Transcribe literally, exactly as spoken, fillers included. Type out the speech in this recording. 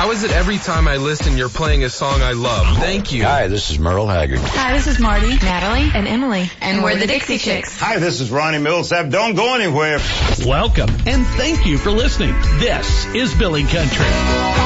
How is it every time I listen you're playing a song I love? Thank you. Hi, this is Merle Haggard. Hi, this is Marty, Natalie, and Emily. And, and we're, we're the Dixie Chicks. Hi, this is Ronnie Millsap. Don't go anywhere. Welcome, and thank you for listening. This is Billy Country.